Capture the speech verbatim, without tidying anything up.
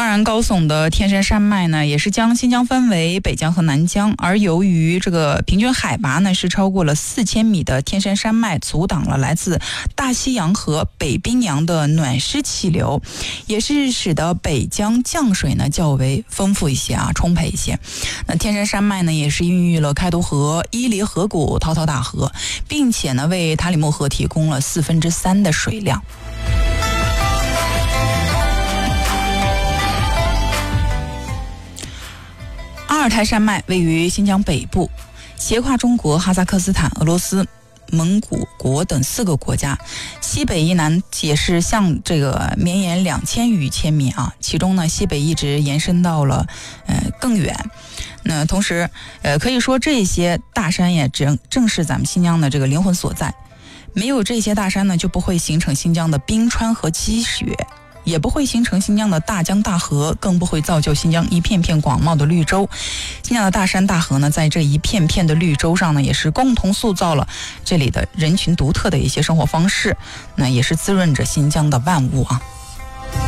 然高耸的天山山脉呢，也是将新疆分为北疆和南疆，而由于这个平均海拔呢是超过了四千米的天山山脉，阻挡了来自大西洋和北冰洋的暖湿气流，也是使得北疆降水呢较为丰富一些啊，充沛一些。那天山山脉呢也是孕育了开都河、伊犁河谷、滔滔大河，并且呢为塔里木河提供了四分之三的水量。阿尔泰山脉位于新疆北部，斜跨中国、哈萨克斯坦、俄罗斯、蒙古国等四个国家，西北以南也是向这个绵延两千余千米啊，其中呢西北一直延伸到了呃更远。那同时呃可以说这些大山也正正是咱们新疆的这个灵魂所在，没有这些大山呢，就不会形成新疆的冰川和积雪，也不会形成新疆的大江大河，更不会造就新疆一片片广袤的绿洲。新疆的大山大河呢，在这一片片的绿洲上呢，也是共同塑造了这里的人群独特的一些生活方式，那也是滋润着新疆的万物啊。